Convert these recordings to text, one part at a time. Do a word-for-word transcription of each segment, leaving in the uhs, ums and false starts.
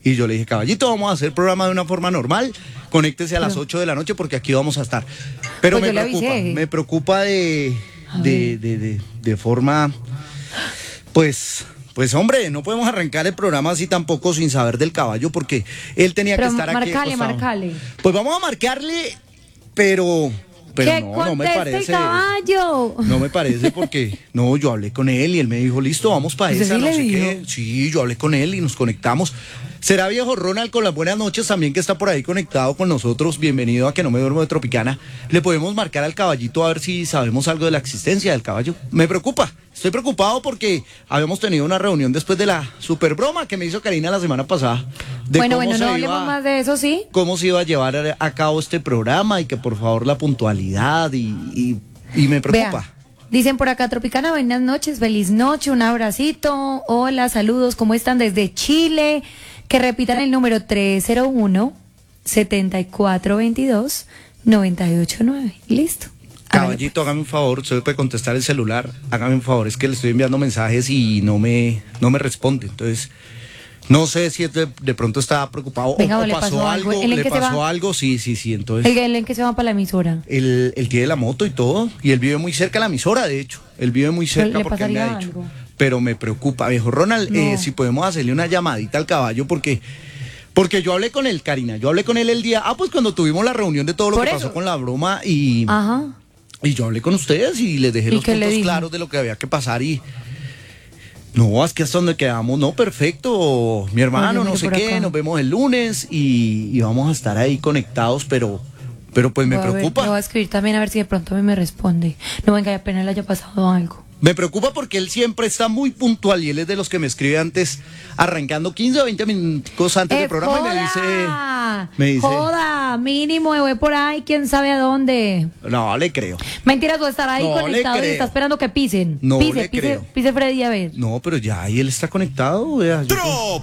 Y yo le dije, caballito, vamos a hacer el programa de una forma normal, conéctese a las ocho de la noche porque aquí vamos a estar. Pero Pues me yo le preocupa, avisé. me preocupa de, de, de, de, de forma, pues... Pues hombre, no podemos arrancar el programa así tampoco sin saber del caballo porque él tenía Pero que estar aquí. marcale, acostado. marcale. Pues vamos a marcarle, pero... Pero ¡Que no, no me conteste parece. el caballo! No me parece porque, no, yo hablé con él y él me dijo, listo, vamos para ¿Usted esa, sí no le sé dijo? qué. Sí, yo hablé con él y nos conectamos. Será viejo Ronald con las buenas noches también que está por ahí conectado con nosotros. Bienvenido a Que No Me Duermo de Tropicana. Le podemos marcar al caballito a ver si sabemos algo de la existencia del caballo. Me preocupa, estoy preocupado porque habíamos tenido una reunión después de la super broma que me hizo Karina la semana pasada. De Bueno, cómo bueno, se no hablemos iba- más de eso, ¿sí? cómo se iba a llevar a, a cabo este programa y que por favor la puntualidad y, y, y me preocupa. Vea, dicen por acá, Tropicana, buenas noches, feliz noche, un abracito, hola, saludos, ¿cómo están desde Chile? Que repitan el número tres cero uno, siete cuatro dos dos, nueve ocho nueve. Listo. Caballito, hágame un favor, usted puede contestar el celular, hágame un favor, es que le estoy enviando mensajes y no me, no me responde, entonces no sé si de, de pronto estaba preocupado Venga, o, o ¿le pasó, pasó algo, algo? ¿El en le qué se pasó va? algo, sí, sí, sí, entonces El, el que se va para la emisora. él, él tiene la moto y todo, y él vive muy cerca de la emisora, de hecho, él vive muy cerca ¿Le porque él me ha pasaría dicho, algo? pero me preocupa, viejo Ronald, No. eh, si podemos hacerle una llamadita al caballo porque... Porque yo hablé con él, Karina, yo hablé con él el día, ah, pues cuando tuvimos la reunión de todo lo Por que eso. pasó con la broma y... Ajá. Y yo hablé con ustedes y les dejé ¿Y los qué le puntos dijo? claros de lo que había que pasar y... No, es que hasta donde quedamos, no, perfecto, mi hermano, Oye, no mire sé por qué, acá. nos vemos el lunes y, y vamos a estar ahí conectados, pero, pero pues me Voy a ver, preocupa. le voy a escribir también a ver si de pronto a mí me responde. No, venga, y apenas le haya pasado algo. Me preocupa porque él siempre está muy puntual y él es de los que me escribe antes, arrancando quince o veinte minutos antes del ¡Eh, programa y me dice... joda! Me dice... Joda, mínimo, me voy por ahí, quién sabe a dónde. No, le creo. Mentiras, o estar ahí No le conectado y creo. está esperando que pisen. No pise, le pise, creo. pise Freddy a ver. No, pero ya ahí él está conectado, vea. yo-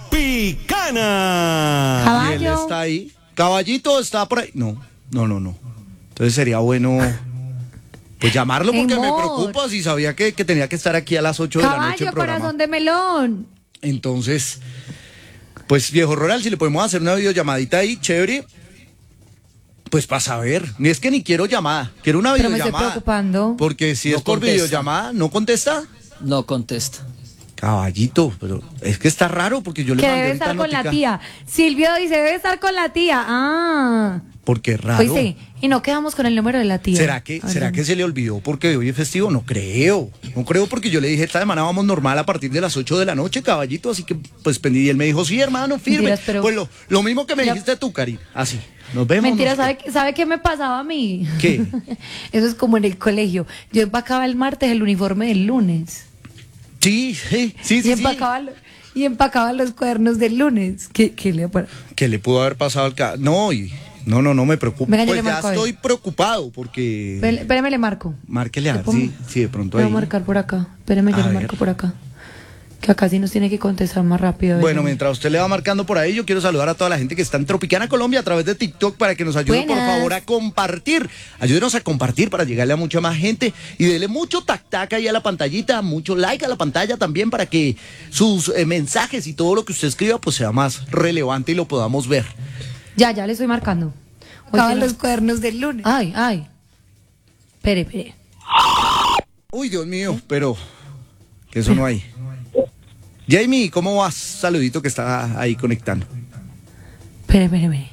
Tropicana. Y él Caballo. está ahí. Caballito está por ahí. No, no, no, no. Entonces sería bueno pues llamarlo porque me Amor. preocupa si sabía que, que tenía que estar aquí a las ocho de la noche Caballo, el programa. corazón de melón. Entonces, pues viejo Ronald, si le podemos hacer una videollamadita ahí, chévere. Pues para saber, ni es que ni quiero llamada, quiero una Pero me estoy videollamada. preocupando. Porque si No es por contesta. videollamada, ¿no contesta? No contesta. Caballito, pero es que está raro porque yo le Que mandé debe ahorita estar con la notica. tía. Silvio dice, debe estar con la tía. Ah. Porque es raro. Oíste, y no quedamos con el número de la tía. ¿Será que, Ay, ¿será no. que se le olvidó porque hoy es festivo? No creo. No creo porque yo le dije, esta semana vamos normal a partir de las ocho de la noche, caballito. Así que, pues, pendí. Y él me dijo, sí, hermano, firme. Mentiras, pero- Pues lo, lo mismo que me Ya- dijiste tú, Karina. Así. Nos vemos. Mentira, no sé ¿sabe, qué- ¿sabe qué me pasaba a mí? ¿Qué? Eso es como en el colegio. Yo empacaba el martes el uniforme del lunes. qué. Sí, sí, sí, y, sí. sí. empacaba, lo- y empacaba los cuadernos del lunes. ¿Qué, qué le pa- ¿Qué le pudo haber pasado al ca... No, y... No, no, no me preocupa. Venga, yo Pues le ya marco a él. estoy preocupado porque... Espérame, espérame, le marco. Márquele a ¿Le ver pongo? si, si de pronto Le ahí... voy a marcar por acá. Espérame, yo A le ver. marco por acá. Que acá sí nos tiene que contestar más rápido. Bueno, venga. mientras usted le va marcando por ahí, yo quiero saludar a toda la gente que está en Tropicana Colombia a través de TikTok para que nos ayude, por Buenas. favor, a compartir. Ayúdenos a compartir para llegarle a mucha más gente y dele mucho tac-tac ahí a la pantallita, mucho like a la pantalla también para que sus eh, mensajes y todo lo que usted escriba pues sea más relevante y lo podamos ver. Ya, ya le estoy marcando. Acaban los cuadernos del lunes. Ay, ay. Espere, espere. Uy, Dios mío, pero que eso no hay. Jamie, ¿cómo vas? Saludito que está ahí conectando. Espere, espere, espere.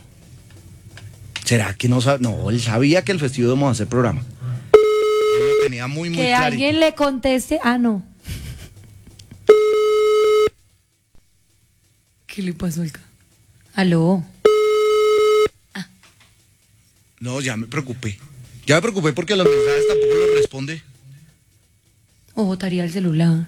¿Será que no sabe? No, él sabía que el festivo íbamos a hacer programa. Él lo tenía muy, muy Que claro. alguien le conteste. Ah, no. ¿Qué le pasó al ca- Aló. No, ya me preocupé. Ya me preocupé porque los mensajes tampoco los responde. O botaría el celular.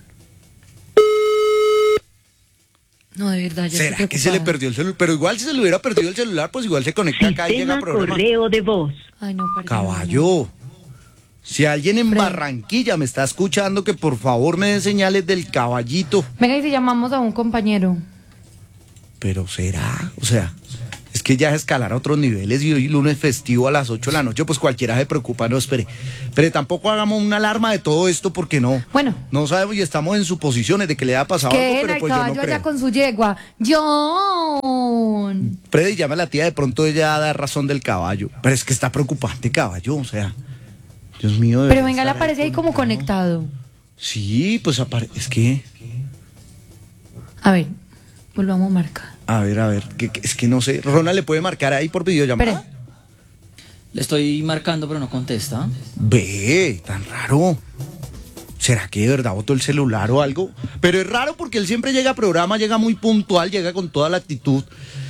No, de verdad, ya ¿Será estoy que se le preocupada. perdió el celular? Pero igual si se le hubiera perdido el celular, pues igual se conecta acá y llega Sistema a programa. correo de voz. Ay, no, parce, Caballo. Si alguien en Fred. Barranquilla me está escuchando, que por favor me dé señales del caballito. no. Venga, y si llamamos a un compañero. Pero será, o sea, es que ya es escalar a otros niveles y hoy lunes festivo a las ocho de la noche, pues cualquiera se preocupa, no, espere. Pero tampoco hagamos una alarma de todo esto porque no. Bueno. No sabemos y estamos en suposiciones de que le haya pasado Que algo, dejen pero al pues yo no caballo allá creo. con su yegua. Yo. Freddy, llama a la tía, de pronto ella da razón del caballo. Pero es que está preocupante caballo, o sea. Dios mío. Pero venga, le aparece ahí como conectado. Sí, pues aparece. Es que. A ver, volvamos a marcar. A ver, a ver. Que, que, es que no sé. Ronald le puede marcar ahí por videollamada. Espere. Le estoy marcando, pero no contesta. Ve, tan raro. ¿Será que de verdad botó el celular o algo? Pero es raro porque él siempre llega a programa, llega muy puntual, llega con toda la actitud.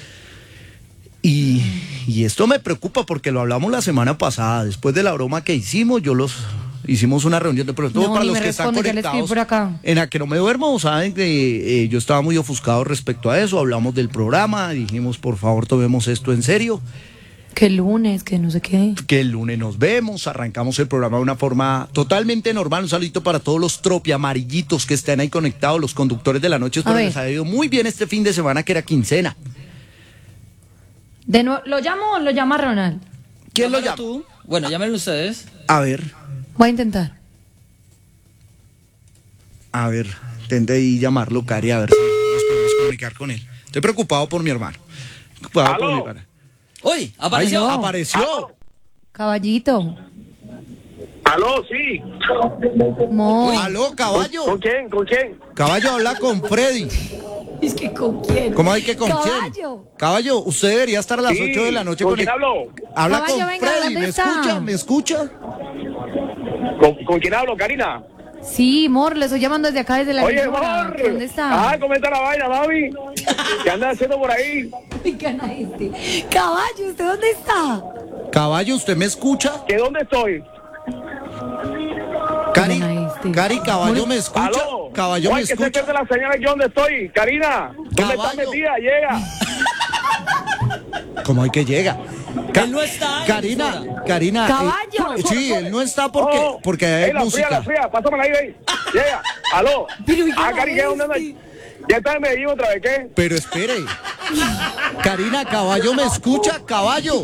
Y, y esto me preocupa porque lo hablamos la semana pasada. Después de la broma que hicimos, yo los hicimos una reunión de pronto No, para ni los me que están responde, ya le conectados. escribí por acá. En la que no me duermo, saben que eh, yo estaba muy ofuscado respecto a eso. Hablamos del programa, dijimos por favor tomemos esto en serio. Que el lunes, que no sé qué. Que el lunes nos vemos, arrancamos el programa de una forma totalmente normal. Un saludito para todos los tropi amarillitos que están ahí conectados, los conductores de la noche. Espero A que ver. les haya ido muy bien este fin de semana que era quincena. De nuevo, ¿lo llamo o lo llama Ronald? ¿Quién lo Llámalo llama? tú. Bueno, llámenlo ustedes. A ver, Voy a intentar. a ver, intente ahí llamarlo, Cari, a ver si nos podemos comunicar con él. Estoy preocupado por mi hermano. Preocupado por ¿Aló? mi hermano. ¡Uy! Ay, ¡Apareció! apareció. Caballito. Aló, sí. Mo. Aló, caballo. ¿Con quién? ¿Con quién? Caballo, habla con Freddy. Es que ¿con quién? ¿Cómo hay que con quién? Caballo. Caballo, usted debería estar a las Sí, ocho de la noche ¿con con quién el- hablo? Habla Caballo, con venga, Freddy, ¿dónde ¿me está? escucha? ¿Me escucha? ¿Con, con quién hablo, Karina? Sí, Mor, le estoy llamando desde acá, desde la Oye, emisora. amor. ¿Dónde está? Ah, ¿cómo está la vaina, mami? ¿Qué andas haciendo por ahí? Oigan a este. Caballo, ¿usted dónde está? Caballo, ¿usted me escucha? ¿Que dónde estoy? Cari, Oigan a este. Cari, caballo, ¿me escucha? ¿Aló? Caballo, ¿me Oye, que se escucha? pierde la señal aquí donde estoy. Karina, ¿dónde estás Caballo. metida? Llega. ¿Cómo hay que llega? Ca- Él no está en Karina, emisora. Karina. Caballo. eh, sí, él no está porque, Oh, porque ey, hay la fría, la música. fría, pásamela ahí, ven. Llega. Aló. Pero, oigan Ah, a Cari, ¿qué? ¿Dónde andas? este. ¿Ya estás en Medellín otra vez? ¿Qué? Pero espere. Karina, caballo, ¿me escucha? Caballo.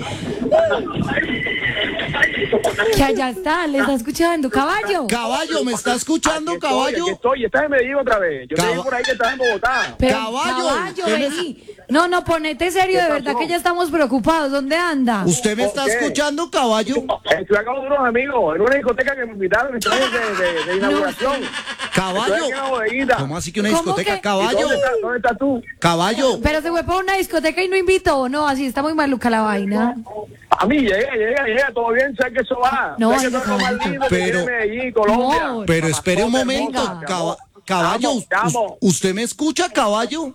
Que allá está, le está escuchando. Caballo. Caballo, ¿me está escuchando, Aquí estoy, caballo? aquí estoy. ¿Estás en Medellín otra vez? Yo te Caba- vi por ahí que estás en Bogotá. Pero, Caballo, caballo, usted me- vení. No, no, ponete serio, de ¿Qué verdad pasó? que ya estamos preocupados. ¿Dónde anda? ¿Usted me está ¿Por qué? escuchando, caballo? Estoy acá con unos amigos en una discoteca que me invitaron en trajes de, de, de inauguración. Caballo. Estoy aquí en la bodeguita. ¿Cómo así que una ¿Cómo discoteca? que? ¿Y Caballo. ¿Dónde estás, ¿Dónde estás tú? Caballo. Pero se fue para una discoteca y no invitó. No, así está muy maluca la vaina. A mí llega, llega, llega, todo bien, sé que eso va. No, sé que oiga, eso es lo más caballito. lindo que Pero- tiene Medellín, Colombia. No, Pero espere un Mamazota momento. hermosa, caba- caballo, Te amo, te amo. us- ¿usted me escucha, caballo?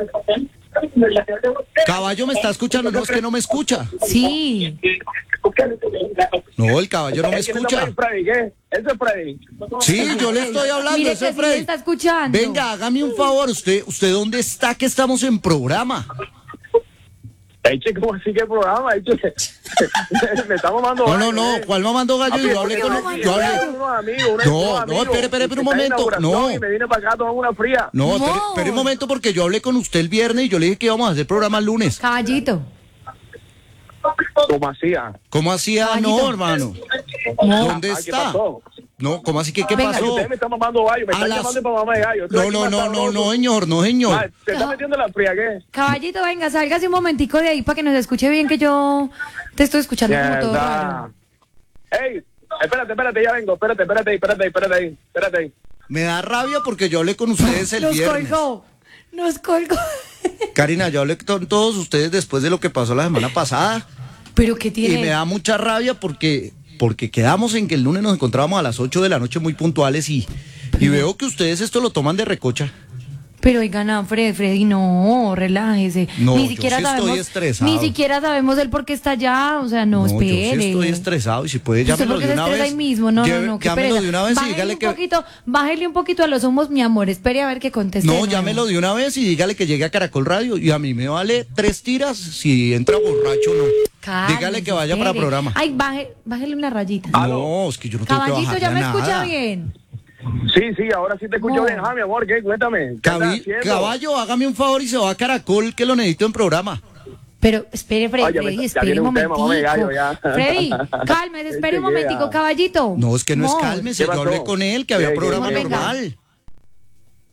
Caballo, ¿me está escuchando? No, es que no me escucha. Sí. No, el caballo no me ¿Quién es escucha. Freddy? ¿Qué? Ese es Freddy. Sí, yo le estoy hablando, Mire ese que sí Freddy. le está escuchando. Venga, hágame un favor, usted, ¿usted dónde está que estamos en programa? Eche, ¿cómo así que programa? Eche, me estamos mandando. No, no, no, ¿cuál mamando gallo? Yo hablé con yo hablé. Unos amigos, unos No, amigos no, espere, espere, espere un que están en momento, inauguración no. Y me vine para acá a tomar una fría. No, espere, No. espere un momento porque yo hablé con usted el viernes y yo le dije que íbamos a hacer programa el lunes. Caballito. ¿Cómo hacía? ¿Cómo hacía? Caballito. No, hermano. ¿Dónde Ah, ¿qué está? pasó? No, ¿cómo así que qué Venga, pasó? Ustedes me están mamando gallo, me A están las- llamando para mamá de gallo. Estoy No, aquí no, más no, no, sabroso. no, señor, no, Ah, señor. ¿te estás metiendo en la fría qué? Caballito, venga, sálgase un momentico de ahí para que nos escuche bien que yo te estoy escuchando como todo Mierda. raro. Ey, espérate, espérate, ya vengo. Espérate, espérate ahí, espérate ahí, espérate ahí, espérate ahí. Me da rabia porque yo hablé con ustedes el Nos viernes. colgó. Nos colgó. Karina, yo hablé con todos ustedes después de lo que pasó la semana pasada. Pero ¿qué Y tiene? me da mucha rabia porque, porque quedamos en que el lunes nos encontrábamos a las ocho de la noche muy puntuales y, y veo que ustedes esto lo toman de recocha. Pero oigan, a Fred, Freddy, no, relájese. No, ni yo siquiera sí estoy sabemos, estresado. ni siquiera sabemos el por qué está allá, o sea, no, yo espere. sí estoy estresado y si puede ¿Usted llámelo por qué de se una estresa vez. ahí mismo? No, Lleve- no, no, qué llámelo pereza. de una vez y Bájele dígale un que... poquito, bájele un poquito a los humos, mi amor, espere a ver qué conteste. de No, nuevo. llámelo de una vez y dígale que llegue a Caracol Radio y a mí me vale tres tiras si entra borracho o no. Cálmese, Dígale que vaya para espere. programa. Ay, baje, bájele una rayita. No, es que yo no tengo que Caballito, bajarle ya a me nada. escucha bien. Sí, sí, ahora sí te escucho No. bien. Ah, mi amor, ¿qué? Cuéntame. ¿Qué andas Cabi- haciendo? Caballo, hágame un favor y se va a Caracol que lo necesito en programa. Pero espere, Freddy, Ay, ya me- Freddy, ya espere viene un un tema, momentico. mame gallo, ya. Freddy, cálmese, espere un Este, momentico, yeah. caballito. No, es que no es Amor. cálmese, ¿Qué yo hablé pasó? con él que había ¿Qué, qué, programa qué? normal.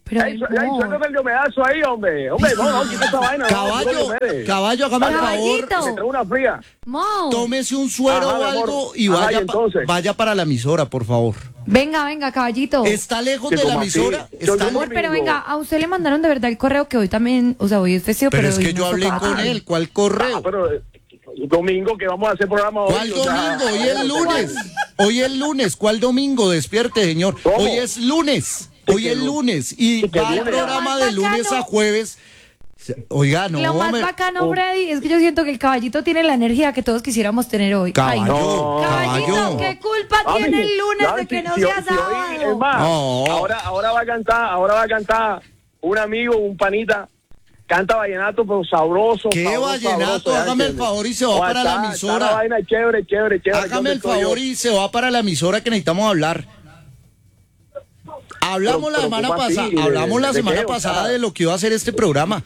Pero Ey, mi su- ey, amor. suéltate el diomedazo ahí, hombre. Hombre, no, no, quita esa vaina. no, Caballo, no, Diomedes. caballo, hágame el favor. Caballito. Me trae una fría. Mo, Tómese un suero Ajá, o mi amor. algo y Ajá, vaya, y entonces. pa- vaya para la emisora, por favor. venga, venga, caballito. ¿Está lejos ¿Qué, de la cómo así? emisora? Yo ¿Está no- Amor, pero Domingo. venga, a usted le mandaron de verdad el correo que hoy también, o sea, hoy es festivo, Pero pero, es hoy que yo nos hablé tocaba con tarde. él. ¿Cuál correo? Ah, pero eh, domingo que vamos a hacer programa hoy. ¿Cuál o sea, domingo? Hoy es lunes. Hoy es lunes. ¿Cuál domingo? Despierte, señor. ¿Cómo? Hoy es lunes. Hoy que es lu- lunes. Y sí que va el lunes. programa Lo de más lunes bacano- a jueves. Oiga, no. Lo más me- bacano, oh. Freddy, es que yo siento que el caballito tiene la energía que todos quisiéramos tener hoy. Ay, Caballo, No. caballito, caballo. ¿qué culpa Mami, tiene el lunes no, de si- que no si- sea si hoy- sábado? es más, No. ahora, ahora va a cantar, ahora va a cantar un amigo, un panita, canta vallenato, pero sabroso. ¿Qué sabroso, vallenato? sabroso, ¿ya Hágame el entiendes? favor y se va O para la está- emisora. está la vaina chévere, chévere, chévere. Hágame el ¿Dónde estoy favor yo? y se va para la emisora que necesitamos hablar. Hablamos Pero- la pero semana ¿cómo así? pasada, ¿De- hablamos la de semana qué? O pasada sea, de lo que iba a hacer este programa.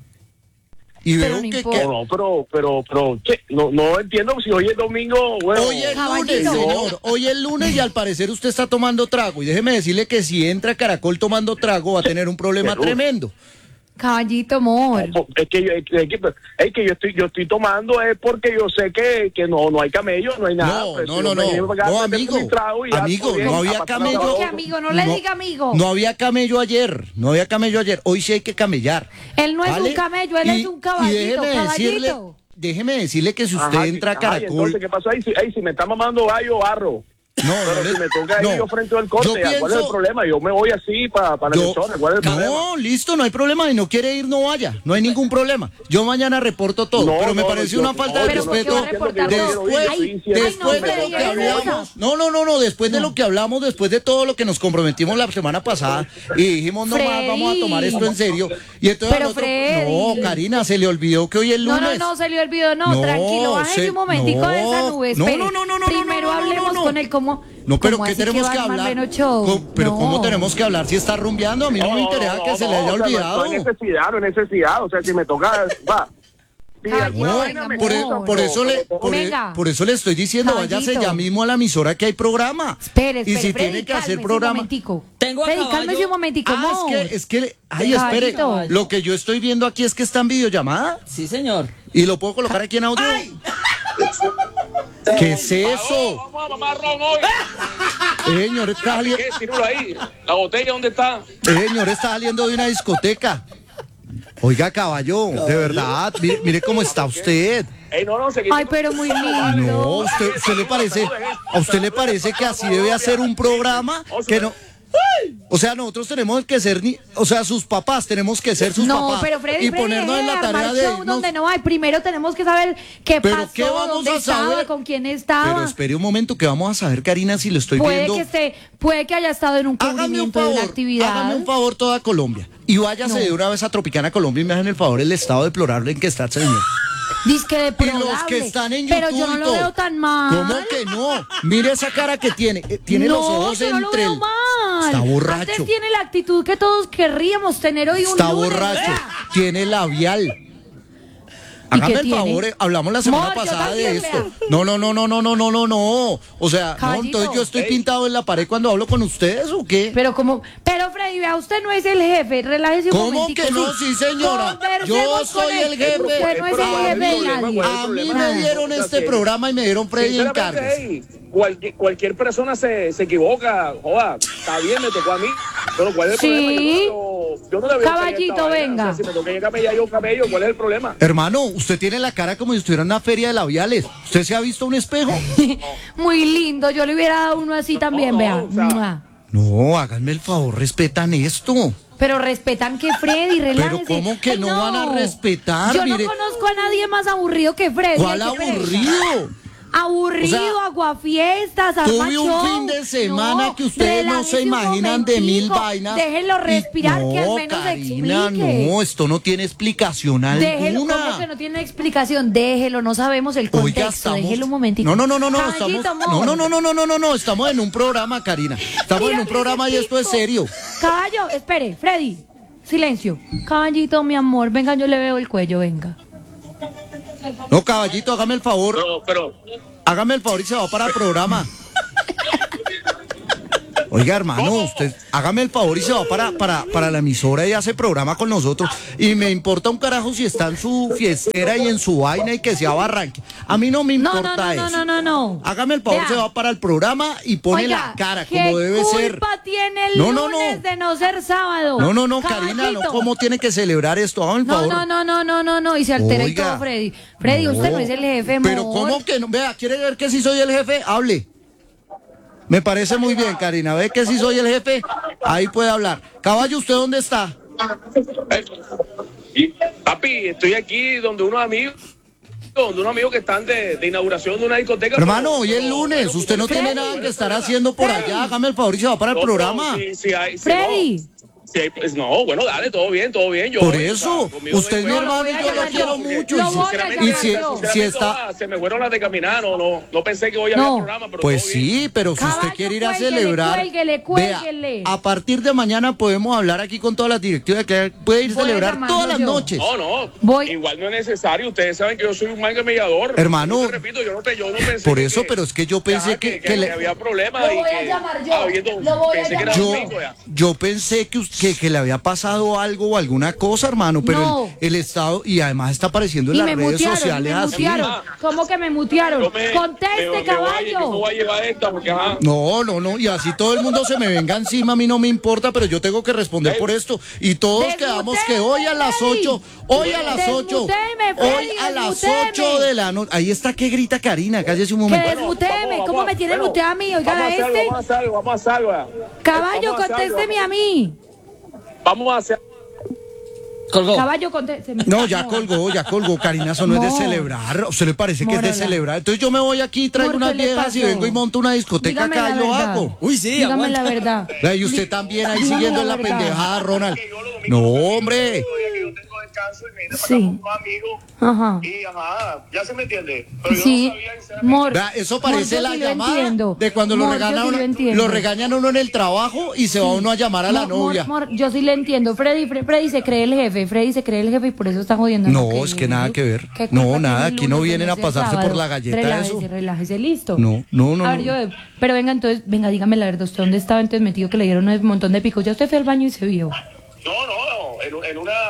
Y Pero veo no que, importa. que- No, no, pero, pero, pero, che, no, no entiendo si hoy es domingo, bueno. hoy es Caballito. lunes, señor. Hoy es lunes y al parecer usted está tomando trago. Y déjeme decirle que si entra Caracol tomando trago va a tener un problema Pero- tremendo. Caballito, amor. No, es que yo, es que, es que yo estoy, yo estoy tomando es porque yo sé que, que no, no hay camello, no hay nada. No, pues, no, yo no, me no. vine para acá, No, me amigo. metí mi trago y ya, Amigo, todo bien, no había a pasar camello. trabajo. ¿Qué amigo? No le diga amigo. No había camello ayer. No había camello ayer. Hoy sí hay que camellar. Él no es ¿vale? un camello, él Y- es un caballito, y déjeme decirle, caballito. déjeme decirle que si usted Ajá, entra a ajá, y Caracol. entonces, ¿qué pasó ahí? Si, ahí, si me está mamando gallo, barro. No, no, Pero le- si me toca no. ir yo frente al corte, Yo ¿cuál es el pienso- problema? Yo me voy así para pa la Yo- emisora, ¿cuál es el problema? no, listo, no hay problema. Y no quiere ir, no vaya. No hay ningún problema. Yo mañana reporto todo. No, pero me no, parece yo- una falta no, de Pero ¿por qué respeto. va a reportar todo? Después, Ay, después ay, no, de Freddy, lo que ¿qué hablamos. No, no, no, no. Después de lo que hablamos, después de todo lo que nos comprometimos la semana pasada y dijimos, no más, Freddy. vamos a tomar esto en serio. Y entonces Pero, al otro- Freddy. no, Karina, se le olvidó que hoy es No, lunes. no, no, se le olvidó, no, tranquilo, bájese se- un momentico de esa no, nube, no, espere. no, no, no, no, Primero no, no, no, hablemos no, no. con él, ¿cómo? No, pero ¿cómo ¿qué así tenemos que va a armar hablar? Menos show? ¿Cómo- pero No. ¿cómo tenemos que hablar si está rumbeando? A mí no, me interesa que se le haya no, o sea, olvidado. No, no hay necesidad, no hay necesidad. O sea, si me toca, va. Si Caballito, alguna No, vaina me por, e- amor. por eso le, por, e- Venga. por eso le estoy diciendo, Caballito. váyase ya mismo a la emisora que hay programa. Espere, espere, y si Freddy, tiene que hacer cálmese programa. un momentico. Tengo a Freddy, caballo. cálmese un momentico, Ah, amor. es que, es que, ay, espere, Caballito. lo que yo estoy viendo aquí es que está en videollamada Sí, señor. y lo puedo colocar aquí en audio. ¿Qué es eso? Vamos a mamar ron hoy. Eh, señor, está sali- ¿Qué? Tíralo ahí. La botella, ¿dónde está? eh, señor, está saliendo de una discoteca. Oiga, caballo, de verdad, mire, mire cómo está usted. Ey, no, no, se Ay, pero muy lindo. No, usted, usted le parece, a usted le parece que así debe hacer un programa que no. O sea, nosotros tenemos que ser, ni, o sea, sus papás tenemos que ser sus No, papás pero Freddy, y Freddy, ponernos en deje la de tarea armar de show irnos. donde no hay. Primero tenemos que saber qué Pero pasó, ¿qué vamos dónde a estaba, saber? con quién estaba. Pero espere un momento que vamos a saber, Karina, si lo estoy puede viendo. que esté, puede que haya estado en un Hágame un cubrimiento de favor, una actividad. hágame un favor toda Colombia y váyase No. de una vez a Tropicana Colombia y me hagan el favor el estado deplorable en que está el señor. Disque de Y los que están en YouTube Pero yo no y lo todo. veo tan mal. ¿Cómo que no? Mire esa cara que tiene. eh, Tiene no, los ojos yo no lo entre veo el- mal. Está borracho. Antes tiene la actitud que todos querríamos tener hoy un Está lunes. borracho. vea. Tiene labial. ¿Y Hágame qué el tiene? favor, eh, hablamos la semana Amor, yo pasada de también, esto. vea. No, no, no, no, no, no, no, no, no. O sea, no, Caballito. entonces yo estoy pintado en la pared cuando hablo con ustedes o qué? Pero como, pero Freddy, vea, usted no es el jefe, relájese un ¿Cómo momentico. que no? Sí, señora. Conversemos Yo con soy él. el jefe. Usted no es el A jefe de mí- nadie. A mí me dieron este programa y me dieron Freddy en Sinceramente, carnes. ey, cualquier, cualquier persona se, se equivoca, joda, está bien, me tocó a mí, pero ¿cuál es el Sí. problema? Yo, yo no le veo Caballito, esta vaina. venga. O sea, si me toca ir a camellar yo camello, ¿cuál es el problema? Hermano, usted tiene la cara como si estuviera en una feria de labiales. ¿Usted se ha visto un espejo? Muy lindo, yo le hubiera dado uno así también, no, vea. o sea- Mua. No, háganme el favor, respetan esto. Pero respetan que Freddy, relájese. ¿cómo que Ay, no van a respetar? Yo Mire. no conozco a nadie más aburrido que Freddy. ¿Cuál ay, qué pereza. aburrido? Aburrido, O sea, aguafiestas, arma Tuve un show. fin de semana que ustedes no se relájese un imaginan de mil momentico. vainas. Déjenlo Y- respirar, que al no, menos Karina, explique. no, esto no tiene explicación Déjelo, alguna. como que no tiene explicación, déjelo, no sabemos el contexto, Oiga, estamos... déjelo un momentito. No, no, no, no, no, Caballito, estamos... amor. No, no, no, no, no, no, no, no, estamos en un programa, Karina. Estamos Mira en un programa y esto es tipo. serio. Caballo, espere, Freddy, silencio. Caballito, mi amor, venga, yo le veo el cuello, venga. No, caballito, hágame el favor. Pero, pero, Hágame el favor y se va para el programa. Oiga, hermano, ¿Cómo? usted hágame el favor y se va para, para, para la emisora y hace programa con nosotros. Y me importa un carajo si está en su fiestera y en su vaina y que sea Barranque. A mí no me No, importa no, no, eso. no, no, no, no. Hágame el favor, Vea. se va para el programa y pone Oiga, la cara ¿qué como debe ser. culpa tiene el No, no, no. lunes de no ser sábado? No, no, no, Karina, no, Caballito. ¿cómo tiene que celebrar esto? Hágame el No, favor. no, no, no, no, no, no, y se altera y Oiga. todo, Freddy. Freddy, usted no es el jefe, Pero amor. ¿cómo que no? Vea, ¿quiere ver que sí soy el jefe? Hable. Me parece muy bien, Karina. ¿Ve que sí soy el jefe? Ahí puede hablar. Caballo, ¿usted dónde está? Eh, y, papi, estoy aquí donde unos amigos, donde unos amigos que están de, de inauguración de una discoteca. Hermano, pero- hoy es pero- lunes. pero- Usted no pero- tiene nada que estar haciendo por allá. Hágame el favor y se va para el No, pero programa. sí, sí hay- sí, Freddy. no. Sí hay- pues, no, bueno, dale, todo bien, todo bien. Yo, Por o sea, eso, conmigo usted es mi no hay hermano voy y a yo lo llamar quiero yo. mucho. Lo Y voy si- a Sinceramente, Y si, sinceramente, si está... ah, se me fueron las de caminar, no, no, no pensé que hoy No. había programa, pero Pues todo bien. sí, pero si usted Caballo, quiere ir a cuélguele, celebrar, cuélguele, vea, cuélguele. a partir de mañana podemos hablar aquí con todas las directivas que puede ir a Voy a celebrar llamarlo todas las yo. noches. No, no, Voy- igual no es necesario. Ustedes saben que yo soy un manga mediador. Hermano, Yo te repito, yo no, te, yo no pensé por que- eso, pero es que yo pensé ajá, que- que, que le- había problemas. Lo y voy a que, llamar yo. ah, viendo- Lo voy a pensé que era Yo, domingo ya. yo pensé que, us- que, que le había pasado algo o alguna cosa, hermano, pero No. el, el Estado, y además está apareciendo en Y las me redes mutearon, y sociales me así. mutearon. ¿Cómo que me mutearon? Yo me- Conteste, me- me voy a- caballo. Yo me voy a llevar esta porque, ajá. No, no, no, y así todo el mundo se me venga encima, a mí no me importa, pero yo tengo que responder por esto. Y todos Desmutéeme, quedamos que hoy a las Freddy. ocho, hoy a las ocho, Desmutéeme, Freddy, hoy a las desmutéeme. ocho de la noche. Ahí está que grita Karina, cállese un Que momento. desmuteeme. Vamos, ¿Cómo vamos, me tiene bueno, muteada a mí? Oiga, vamos a hacer algo, este. Vamos a hacer algo, vamos a hacer algo. Caballo, Vamos a hacer algo, contésteme a mí. Vamos a hacer. Colgó. Caballo, contésteme. No, ya colgó, ya colgó, Karina, eso no, es de No. celebrar. ¿A usted le parece que es de Morola. celebrar? Entonces yo me voy aquí, traigo Amor, unas ¿qué le viejas y pasó? vengo y monto una discoteca Dígame acá la y lo verdad. hago. Uy, sí, Dígame aguanta. la verdad. Vea, y usted también ahí Dígame siguiendo en la la verdad. pendejada, Ronald. No, hombre. Yo tengo descanso y me vine Sí. para acá con unos amigos. Ajá. Y ajá, ya se me entiende. Pero yo Sí, no sabía sinceramente. Mor. Vea, eso Mor, parece yo la sí lo llamada entiendo. de cuando lo, Mor, yo regañan sí uno, lo entiendo. lo regañan a uno en el trabajo y se va uno a llamar a la Mor, novia. Mor, Mor, yo sí le entiendo. Freddy, Fre- Freddy se cree el jefe. Freddy se cree el jefe y por eso está jodiendo. No, es que nada que ver. ¿Qué No, culpa nada, tiene el aquí no lunes vienen de a ser pasarse por sábado? la galleta Relájese, eso. relájese, listo. No, no, no, A ver, no. yo, pero venga, entonces, venga, dígame la verdad. ¿Usted dónde estaba entonces metido que le dieron un montón de picos? Ya usted fue al baño y se vio. No, no, en, en una.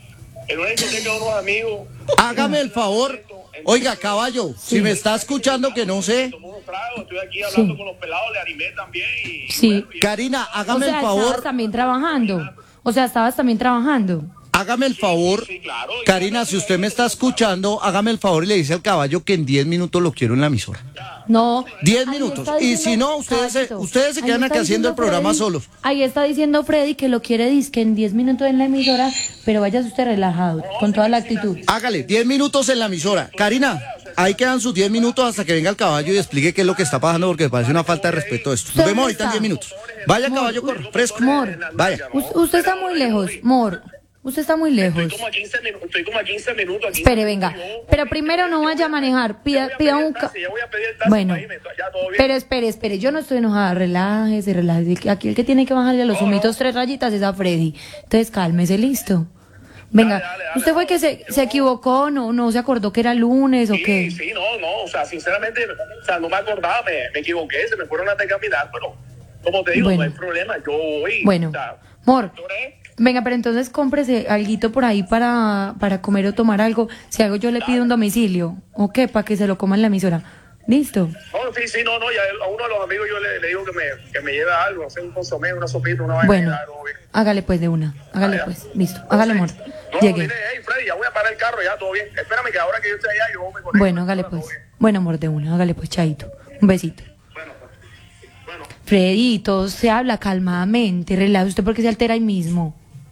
En una discoteca de unos amigos. Hágame el favor. Oiga, caballo, si me está escuchando que no sé. Tomó unos tragos, estoy aquí hablando Sí. con los pelados, le animé también. Y, Sí. bueno, y- Karina, O hágame sea, el estabas favor. también trabajando. O sea, estabas también trabajando. Hágame el favor. sí, claro. Karina, si usted me está escuchando, hágame el favor y le dice al caballo que en diez minutos lo quiero en la emisora. No. Diez ahí minutos. está Y diciendo- si no, ustedes se- Caballito, ustedes se ahí quedan está aquí haciendo el diciendo programa Freddy- solos. Ahí está diciendo Freddy que lo quiere disque en diez minutos en la emisora, pero váyase usted relajado, con toda la actitud. Hágale, diez minutos en la emisora. Karina, ahí quedan sus diez minutos hasta que venga el caballo y explique qué es lo que está pasando porque me parece una falta de respeto esto. Nos vemos ahorita en diez minutos. Vaya, caballo, corre, fresco. Mor. Vaya. U- usted está muy lejos, Mor. Usted está muy lejos. Estoy como a quince minutos. Estoy como a quince minutos aquí. Espere, venga. Pero primero no vaya a manejar. Pida, pida un... ca- Ya voy a pedir el taxi. Bueno, para irme, ya todo bien. pero espere, espere, yo no estoy enojada, relájese, relájese. Aquí el que tiene que bajarle a los humitos tres rayitas es a Freddy. Entonces cálmese, listo. Venga, Dale, dale, dale, ¿usted fue no, que se, yo- se equivocó, no, no se acordó que era lunes o Sí, qué? sí, no, no, o sea, sinceramente, o sea, no me acordaba, me, me equivoqué, se me fueron a caminar, pero como te digo, Bueno. no hay problema, yo voy. Bueno, o sea, Mor, ¿lloré? venga, pero entonces cómprese alguito por ahí para, para comer o tomar algo. Si algo yo le pido un domicilio, ¿o qué? Para que se lo coma en la emisora. ¿Listo? No, sí, sí, no, no, ya a uno de los amigos yo le, le digo que me, que me lleve algo, hacer un consomé, una sopita, una vaina. Bueno, ya, todo bien. hágale pues de una, hágale Ah, ya. pues, listo, hágale, Mor. No, Llegué. dile, hey, Freddy, ya voy a parar el carro, ya, todo bien. Espérame que ahora que yo esté allá, yo me conecto. Bueno, hágale pues. Bueno, amor, de una, hágale pues, chaito. Un besito. Bueno, pues, bueno. Freddy, todo se habla calmadamente, relájese usted porque se altera ahí mismo.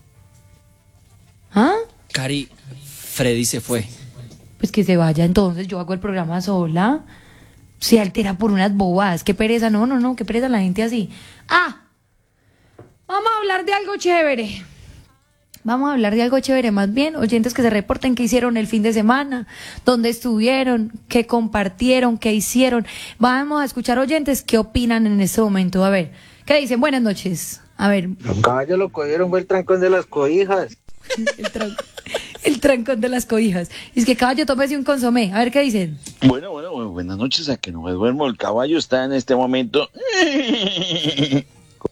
¿Ah? Cari, Freddy se fue. Pues que se vaya entonces, yo hago el programa sola. Se altera por unas bobadas, qué pereza, no, no, no, qué pereza la gente así. Ah, vamos a hablar de algo chévere. Vamos a hablar de algo chévere, más bien, oyentes que se reporten qué hicieron el fin de semana, dónde estuvieron, qué compartieron, qué hicieron. Vamos a escuchar oyentes qué opinan en este momento. A ver, ¿qué dicen? Buenas noches. A ver, Los caballos lo cogieron, fue el trancón de las cobijas. el, tran- el trancón de las cobijas. Y es que caballo, tómese un consomé. A ver qué dicen. Bueno, bueno, bueno, buenas noches, a que no me duermo. El caballo está en este momento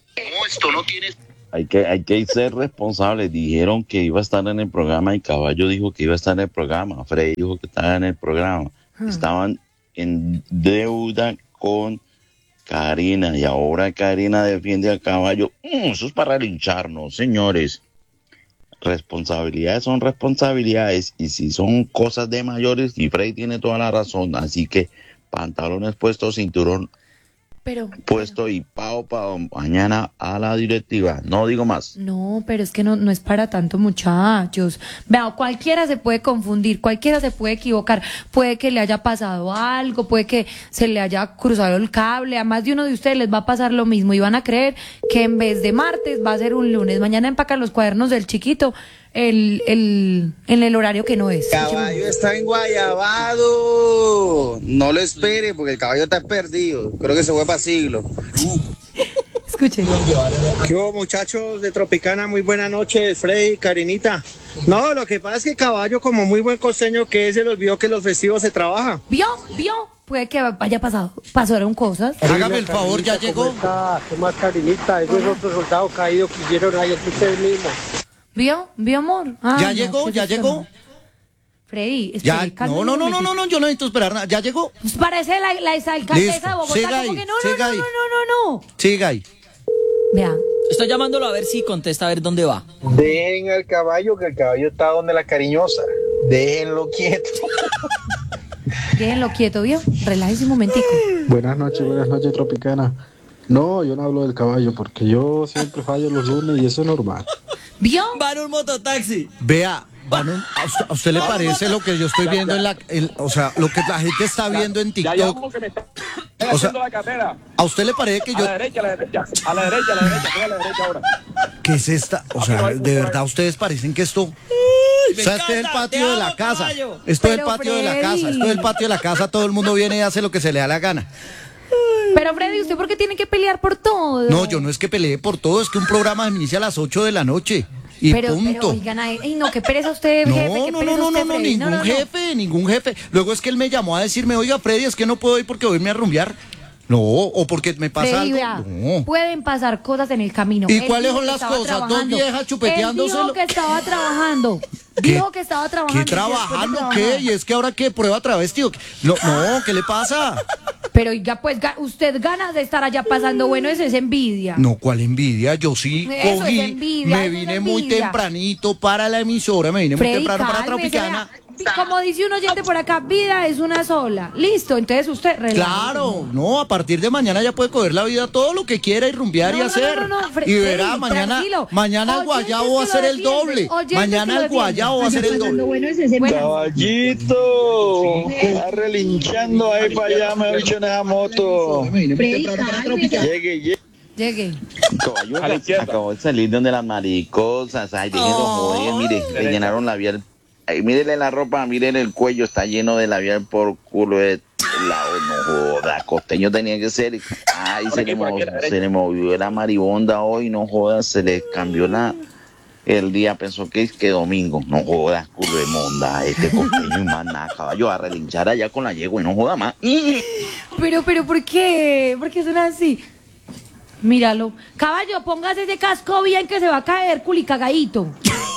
esto no tiene... Hay que, hay que ser responsables. Dijeron que iba a estar en el programa y Caballo dijo que iba a estar en el programa. Freddy dijo que estaba en el programa. Hmm. Estaban en deuda con Karina y ahora Karina defiende a Caballo. Mm, eso es para lincharnos, señores. Responsabilidades son responsabilidades y si son cosas de mayores, y Freddy tiene toda la razón, así que pantalones puestos, cinturón pero, puesto pero, y pao para mañana a la directiva, no digo más. No, pero es que no, no es para tanto, muchachos. Vea, cualquiera se puede confundir, cualquiera se puede equivocar, puede que le haya pasado algo, puede que se le haya cruzado el cable, a más de uno de ustedes les va a pasar lo mismo y van a creer que en vez de martes va a ser un lunes. Mañana empacan los cuadernos del chiquito el, el, en el horario que no es. Caballo está en Guayabado. No lo espere porque el caballo está perdido. Creo que se fue para siglo. Escuchen. ¿Qué hubo, muchachos de Tropicana? Muy buena noche, Freddy, Karinita. No, lo que pasa es que Caballo, como muy buen costeño que es, se le olvidó que los festivos se trabaja. ¿Vio? ¿Vio? Puede que haya pasado, pasaron cosas. Hágame el favor, ya llegó. ¿Qué más, Karinita? Esos uh-huh. otros soldados caídos que hicieron ahí aquí ustedes mismos. ¿Vio? ¿Vio, amor? Ah, ya no, llegó, ya llegó. Freddy, ya, no, no, no, no, no, no, yo no necesito esperar nada. ¿Ya llegó? Pues parece la, la alcaldesa de Bogotá. Siga ahí, como que no, siga no, ahí. no, no, no, no. Siga ahí. Vea. Estoy llamándolo a ver si contesta, a ver dónde va. Dejen al caballo, que el caballo está donde la cariñosa. Déjenlo quieto. Déjenlo quieto, ¿vio? Relájese un momentico. Buenas noches, buenas noches, Tropicana. No, yo no hablo del caballo porque yo siempre fallo los lunes y eso es normal. ¿Vio? Va en un mototaxi. Vea, van un, a, usted, ¿a usted le parece lo que yo estoy viendo en la... El, o sea, lo que la gente está viendo en TikTok? O sea, ¿a usted le parece que yo... A la derecha, a la derecha, a la derecha, a la derecha, a la derecha ahora. ¿Qué es esta? O sea, ¿de verdad ustedes parecen que esto... O sea, este es el patio de la casa. Esto es el patio de la casa. Esto es el patio de la casa. Todo el mundo viene y hace lo que se le da la gana. Pero Freddy, ¿usted por qué tiene que pelear por todo? No, yo no es que peleé por todo. Es que un programa inicia a las ocho de la noche. Y pero, punto. Pero, oigan, ay, no, qué pereza usted, no, jefe. No, no, no, no, no, ningún no, no, jefe, no. ningún jefe. Luego es que él me llamó a decirme, oiga, Freddy, es que no puedo ir porque voy a irme a rumbear. No, o porque me pasa Freddy, algo. Vea, no. Pueden pasar cosas en el camino. ¿Y él cuáles son las cosas? Dos viejas chupeteándose. Él dijo que estaba trabajando. Dijo que estaba trabajando. ¿Qué trabajando? ¿Qué? ¿Y es que ahora qué? ¿Prueba travesti? No, no, ¿qué le pasa? Pero ya pues, usted gana de estar allá pasando, bueno, eso es envidia. No, ¿cuál envidia? Yo sí eso cogí, es envidia, me vine muy tempranito para la emisora, me vine Freddy, muy temprano para cálmese, Tropicana. Vea. Como dice un oyente por acá, vida es una sola. Listo, entonces usted relaja. Claro, no, a partir de mañana ya puede coger la vida todo lo que quiera y rumbear no, y no, hacer. No, no, no, Fre y verá, Freddy, mañana tranquilo. mañana el guayabo va a ser el doble. Mañana el guayabo va a ser el doble. Bueno, es ese. Bueno. Caballito, está relinchando ahí para allá, me ha dicho en esa moto. Llegue, llegue. Llegue. Caballo, acabó de salir donde las maricosas. Ay, déjenlo Oh. joder, mire, le llenaron la vía. Ay, mírele la ropa, mírele el cuello, está lleno de labial por culo de lado, no joda, costeño tenía que ser. Ay, se le, movió, se le movió la maribonda hoy, no joda, se le cambió la el día, pensó que es que domingo, no joda, culo de monda, este costeño y más nada, caballo, a relinchar allá con la yegua y no joda más. Pero, pero, ¿por qué? ¿Por qué son así? Míralo. Caballo, póngase ese casco bien que se va a caer, culicagadito.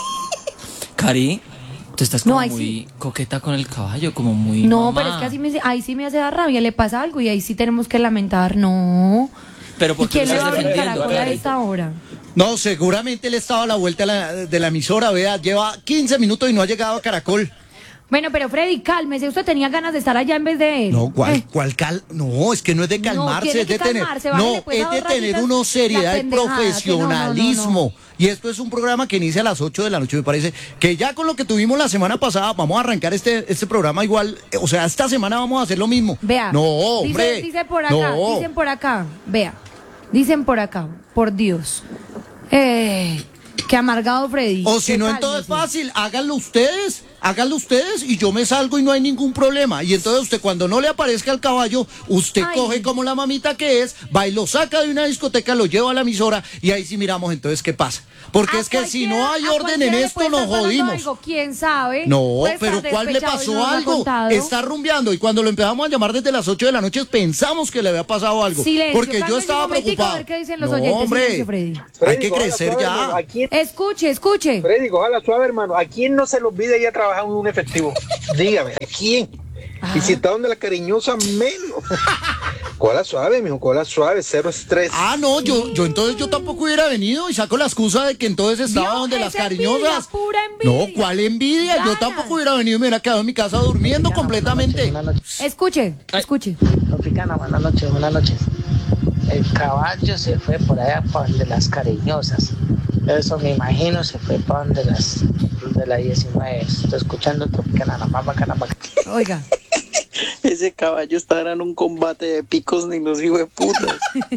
Cari, tú estás como no, muy sí. coqueta con el caballo, como muy No, mamá. pero es que así me, ahí sí me hace dar rabia, le pasa algo y ahí sí tenemos que lamentar, no. Pero ¿por ¿Y qué quién lo le estás va a abrir defendiendo, caracol a Cari? esta hora? No, seguramente él estaba a la vuelta de la, de la emisora, vea, lleva quince minutos y no ha llegado a Caracol. Bueno, pero Freddy, cálmese, usted tenía ganas de estar allá en vez de él. No, ¿cuál, Eh. cuál cal? No, es que no es de No, calmarse, tiene es de que tener, calmarse, no, bájale, pues, a es de dos tener rayitas una seriedad la y pendejada, profesionalismo. que no, no, no, no. Y esto es un programa que inicia a las ocho de la noche, me parece, que ya con lo que tuvimos la semana pasada, vamos a arrancar este, este programa igual, eh, o sea, esta semana vamos a hacer lo mismo. Vea. No, hombre. Dice, dice por acá, no. dicen por acá, vea. Dicen por acá, por Dios. Eh, qué amargado Freddy. O si que no, entonces es cálmese. fácil, háganlo ustedes. háganlo ustedes y yo me salgo y no hay ningún problema. Y entonces usted cuando no le aparezca el caballo, usted Ay. coge como la mamita que es, va y lo saca de una discoteca, lo lleva a la emisora y ahí sí miramos entonces qué pasa. Porque A es que si no cualquiera- hay a orden en cualquiera le esto puede nos estar pasando jodimos. algo, ¿quién sabe? No, Puede pero estar ¿cuál le despechado y pasó no nos ha algo? contado. Está rumbeando y cuando lo empezamos a llamar desde las ocho de la noche pensamos que le había pasado algo. Silencio, porque yo cálmese estaba un momentico, preocupado. a ver qué dicen los no, oyentes. hombre, Silencio, Freddy. hay Freddy, que cójala crecer suave, ya. hermano. ¿A quién, Escuche, escuche. Freddy, cójala suave, hermano. ¿A quién no se le olvida ir a trabajar en un efectivo? Dígame, ¿a quién? Y si está donde la cariñosa, menos. Cola suave, mijo, cola suave, cero estrés. Ah, no, yo, yo entonces yo tampoco hubiera venido y saco la excusa de que entonces estaba ¿Vio? donde Es las envidia, cariñosas. pura envidia. No, ¿cuál envidia? Yo Ganas. tampoco hubiera venido y me hubiera quedado en mi casa durmiendo completamente. Escuche, escuche. Tropicana, buenas noches, buenas noches. El caballo se fue por allá para donde las cariñosas. Eso me imagino se fue para donde las de la diecinueve. Estoy escuchando Tropicana, la más bacana, bacana. Oiga. Ese caballo estará en un combate de picos ni los hijos de putas.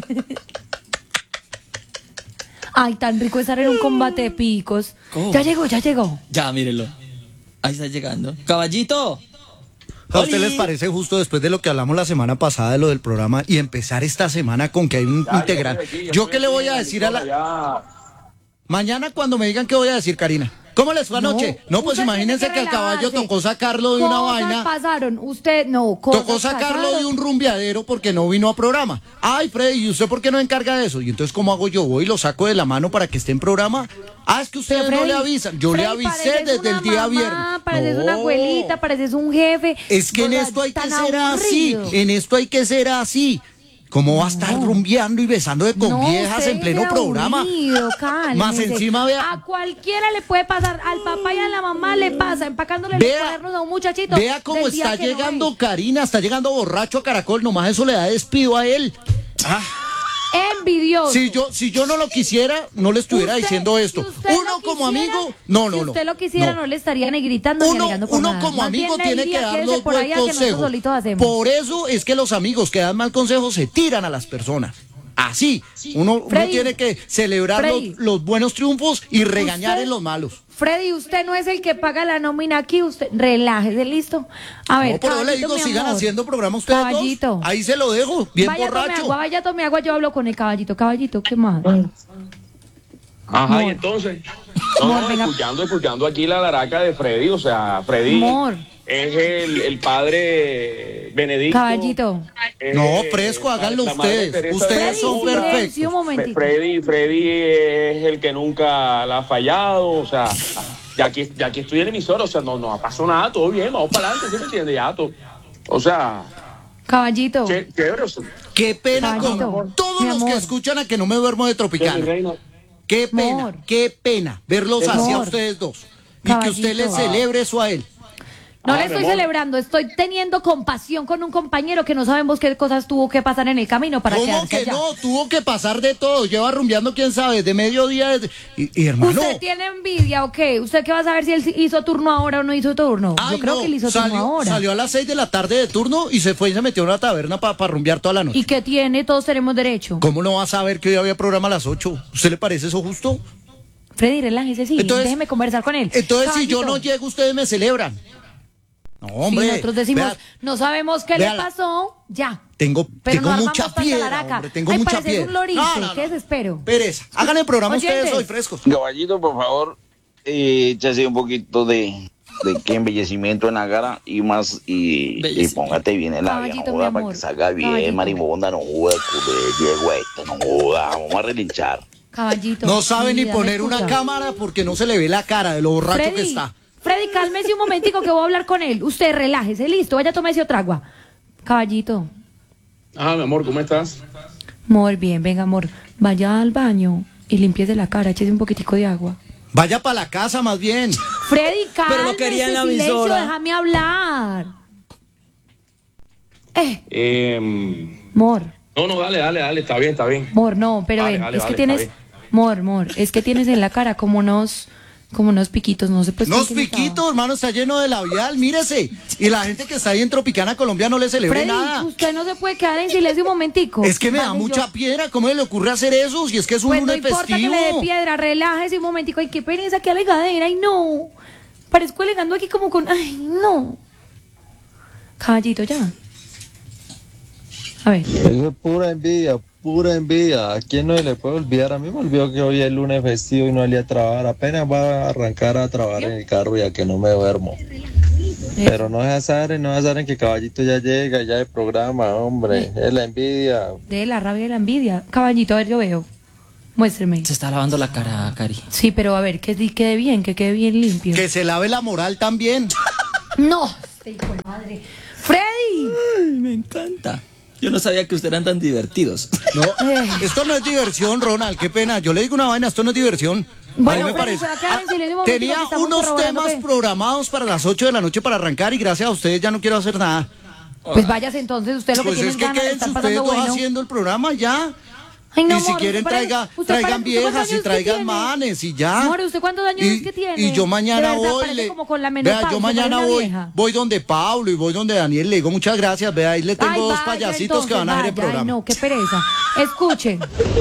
Ay, tan rico estar en un combate de picos. ¿Cómo? Ya llegó, ya llegó. Ya, mírenlo. Ahí está llegando. Caballito. ¿A usted Oli. les parece justo después de lo que hablamos la semana pasada de lo del programa y empezar esta semana con que hay un integrante? ¿Yo qué le voy a decir a la... Mañana cuando me digan qué voy a decir, Karina. ¿Cómo les fue No, anoche? No, pues usted imagínense tiene que que el caballo relajarse. tocó sacarlo de una Cosas vaina. pasaron. Usted, no, cosas Tocó sacarlo pasaron. de un rumbeadero porque no vino a programa. Ay, Freddy, ¿y usted por qué no encarga de eso? Y entonces, ¿cómo hago yo? ¿Voy y lo saco de la mano para que esté en programa? Ah, es que ustedes Pero, no le Freddy, avisan. Yo le Freddy, avisé pareces desde una el día mamá, viernes. Pareces No. una abuelita, pareces un jefe. Es que en O sea, esto hay que tan ser así. aburrido. En esto hay que ser así. ¿Cómo va a estar rumbeando y besándose con No, viejas usted en pleno es programa? aburrido, cálmese. Más encima, vea- A cualquiera le puede pasar, al papá y a la mamá le pasa, empacándole Vea- los cuadernos a un muchachito. Vea cómo del día está que no llegando es. Karina, está llegando borracho a Caracol, nomás eso le da despido a él. Ah, Envidioso. si yo, si yo no lo quisiera, no le estuviera Usted- diciendo esto. si usted Uno lo como quisiera, amigo, no, no, si no. usted lo quisiera, no, no. le estaría ni gritando ni Uno, alegando por uno nada. como Más amigo bien le tiene que diría, dar "Quédese los por buen allá que nosotros consejos. solitos hacemos". Por eso es que los amigos que dan mal consejo se tiran a las personas. Así, uno, uno Freddy, tiene que celebrar Freddy. los, los buenos triunfos y regañar Usted- en los malos. Freddy, usted no es el que paga la nómina aquí, usted relájese, listo. A ver, No, pero yo le caballito, digo, mi sigan amor. haciendo programa ustedes Caballito. dos. Ahí se lo dejo, bien Vaya, tome borracho. agua, vaya, tome agua, yo hablo con el caballito. Caballito, ¿qué más? Ajá, y Mor. entonces, no, Mor, no, venga. escuchando, escuchando aquí la laraca de Freddy, o sea, Freddy Mor. es el, el padre Benedicto. Caballito. es, No, eh, fresco, la- háganlo la madre ustedes. Teresa Ustedes de- son Freddy, perfectos. silencio un momentico. Freddy, Freddy es el que nunca la ha fallado, o sea, ya aquí, ya aquí estoy en emisora, o sea, no, no pasó nada, todo bien, vamos para adelante, ¿sí me entiende? Ya, todo. O sea, Caballito. qué, chévere, o sea, Qué pena Caballito, con todos mi los que amor. escuchan a que no me duermo de mi Tropicana. reina. Qué pena, Amor. qué pena verlos así a Amor. ustedes dos. Y Caballito. que usted les celebre eso a él. No Ah, le mi estoy amor. celebrando, estoy teniendo compasión con un compañero que no sabemos qué cosas tuvo que pasar en el camino para ¿Cómo quedarse que allá. no? Tuvo que pasar de todo. Lleva rumbeando, quién sabe, de mediodía. desde- Y, y, hermano. ¿Usted tiene envidia o qué? ¿Usted qué va a saber si él hizo turno ahora o no hizo turno? Ay, Yo creo no, que él hizo turno salió, ahora. salió a las seis de la tarde de turno y se fue y se metió a una taberna para rumbear toda la noche. ¿Y qué tiene? Todos tenemos derecho. ¿Cómo no va a saber que hoy había programa a las ocho? ¿Usted le parece eso justo? Freddy, relájese, sí, Entonces- déjeme conversar con él. Entonces, si yo Caballito, no llego, ustedes me celebran. No, hombre. si nosotros decimos, vea, no sabemos qué véala. le pasó, ya. tengo Pero tengo no armamos mucha tanta piedra, laraca. hombre, tengo Ay, mucha pareces piedra. un lorito, No, no, no. qué desespero. Pereza, hagan el programa Oyentes. ustedes hoy frescos. Caballito, por favor, eh, échase un poquito de, de que embellecimiento en la cara y más, y, y Belleza. póngate bien en la Caballito, vieja, no mi joda, para amor. que salga bien, Caballito. maribonda, no joda, culé, Diego, este, no joda, vamos a relinchar. Caballito. No sabe mi ni vida, poner ¿me una escucha? cámara porque no se le ve la cara de lo borracho Freddy, que está. Freddy, cálmese un momentico que voy a hablar con él. Usted relájese, listo, vaya a tomarse otra agua. Caballito. Ajá, mi amor, ¿cómo estás? Muy bien, venga, amor. Vaya al baño y limpiese la cara, échese un poquitico de agua. Vaya para la casa más bien. Freddy, cálmese, Pero lo quería en la silencio, emisora. déjame hablar. Eh, Eh, amor, no, no, dale, dale, dale, está bien, está bien. amor, no, pero Vale, ven, vale, es que vale, tienes, está amor, amor, es que tienes en la cara como unos, como unos piquitos, no sé pues. Los qué significa. piquitos, hermano, está lleno de labial, mírese. Y la gente que está ahí en Tropicana Colombia no le celebra Freddy, nada. usted no se puede quedar en silencio un momentico. Es que me da Vale, mucha yo- piedra. ¿Cómo le ocurre hacer eso? Si es que es un Pues no lunes importa festivo. que le dé piedra, relájese un momentico. Ay, qué pereza, qué alegadera, ay no. Parezco elegando aquí como con... Ay, no. Caballito, ya. A ver. Eso es pura envidia, pura envidia. ¿A quién no se le puede olvidar? A mí me olvidó que hoy es lunes festivo y no salí a trabajar. Apenas voy a arrancar a trabajar en el carro ya que no me duermo. Pero no se saben, no se saben que Caballito ya llega, ya el programa, hombre. Es la envidia. De la rabia y la envidia. Caballito, a ver, yo veo. Muéstreme. Se está lavando la cara, Cari. Sí, pero a ver, que quede bien, que quede bien limpio. Que se lave la moral también. No, este hijo de madre. ¡Freddy! Ay, me encanta. Yo no sabía que ustedes eran tan divertidos. No, esto no es diversión, Ronald, qué pena. Yo le digo una vaina, esto no es diversión. Bueno, a mí me Freddy, parece. ¿se va a quedar en silencio un momento Tenía porque estamos unos corroborando temas que- programados para las ocho de la noche para arrancar y gracias a ustedes ya no quiero hacer nada. Pues váyase entonces, usted lo que Pues tiene es que ganas de queden estar ustedes pasando dos bueno. haciendo el programa ya. Ay, no, y si amor, quieren usted parece- traiga, usted traigan parece- ¿usted cuántos viejas y años traigan tiene? manes y ya. Amor, ¿usted cuántos años y, es que tiene? Y yo mañana De verdad, voy. parece le- como con la vea, menopausia, yo mañana parece una voy, vieja. voy donde Pablo y voy donde Daniel. Le digo muchas gracias. Vea, ahí le tengo Ay, dos vaya, payasitos que entonces, van a hacer el vaya. programa. Ay, no, qué pereza. Escuchen.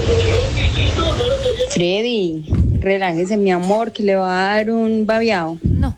Freddy, relájese, mi amor, que le va a dar un babiao. No.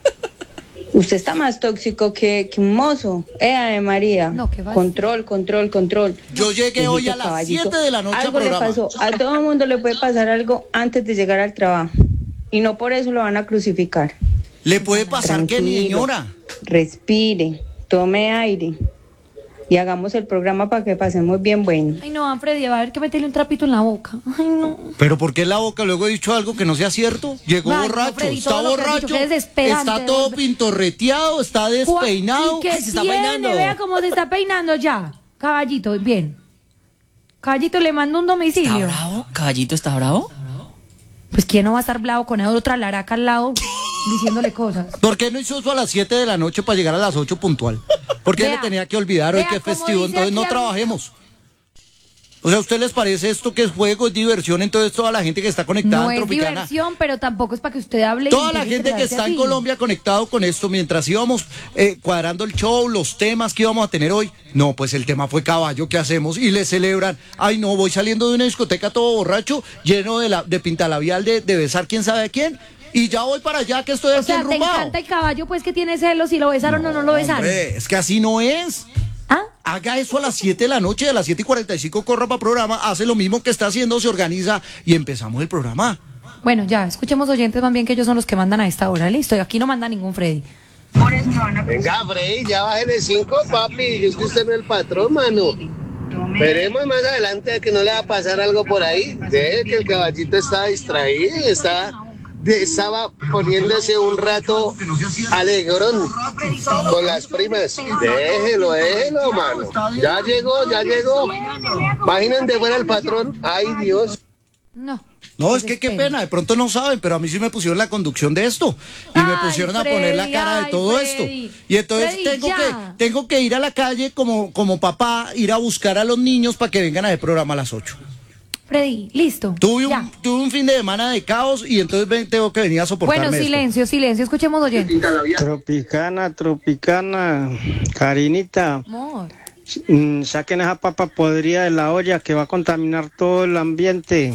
Usted está más tóxico que, que un mozo. Eh, Ave María. No, ¿qué va a Control, control, control. Yo llegué hoy Mijito a las caballito, siete de la noche al Algo le programa. pasó. A todo el mundo le puede pasar algo antes de llegar al trabajo. Y no por eso lo van a crucificar. ¿Le puede pasar qué, Tranquilo, señora? Respire, tome aire. Y hagamos el programa para que pasemos bien bueno. Ay, no, Freddy, va a haber que meterle un trapito en la boca. Ay, no. Pero ¿por qué en la boca luego he dicho algo que no sea cierto? Llegó Ay, no, borracho, Freddy, está todo lo que has borracho, dicho que es despegante, está todo de- pintorreteado, está despeinado. ¿Y qué se está tiene? peinando. Vea cómo se está peinando ya. Caballito, bien. Caballito, le mando un ¿Está domicilio. bravo? ¿Caballito está bravo? Pues quién no va a estar bravo con otra laraca al lado diciéndole cosas. ¿Por qué no hizo eso a las siete de la noche para llegar a las ocho puntual? ¿Por qué Vea, le tenía que olvidar hoy vea que es cómo festivo? dice Entonces no aquí a- trabajemos. O sea, ¿a usted les parece esto que es juego, es diversión? Entonces toda la gente que está conectada No en es Tropicana, diversión, pero tampoco es para que usted hable. y toda la empiece a gente que expresarse está en así. Colombia conectado con esto, mientras íbamos eh, cuadrando el show, los temas que íbamos a tener hoy, no, pues el tema fue caballo, ¿qué hacemos? Y le celebran, ay no, voy saliendo de una discoteca todo borracho, lleno de, la, de pintalabial de, de besar quién sabe a quién, y ya voy para allá que estoy O aquí sea, te enrumbado. encanta el caballo, pues que tiene celos, si lo besaron o no lo besaron. Hombre, es que así no es. ¿Ah? Haga eso a las siete de la noche, a las siete y cuarenta y cinco corra para programa, hace lo mismo que está haciendo, se organiza y empezamos el programa. Bueno, ya, escuchemos oyentes más bien que ellos son los que mandan a esta hora. Listo, y aquí no manda ningún Freddy. Venga, Freddy, ya bájale cinco, papi. Es que usted no es el patrón, mano. Veremos más adelante que no le va a pasar algo por ahí. Deje que el caballito está distraído, está, de- estaba poniéndose un rato alegrón con las primas. Déjelo, déjelo, mano. Ya llegó, ya llegó. Imagínate fuera el patrón. Ay, Dios. No. No, es que qué pena, de pronto no saben, pero a mí sí me pusieron la conducción de esto. Y me Ay, pusieron a poner la Freddy, cara de ay, todo Freddy. esto. Y entonces Freddy, tengo ya. que, tengo que ir a la calle como, como papá, ir a buscar a los niños para que vengan a ver programa a las ocho. Freddy, listo. Tuve ya. un, tuve un fin de semana de caos y entonces ven- tengo que venir a soportarme Bueno, esto. silencio, silencio, escuchemos oyentes. Tropicana, tropicana, Karinita, Amor. mm, saquen esa papa podrida de la olla que va a contaminar todo el ambiente.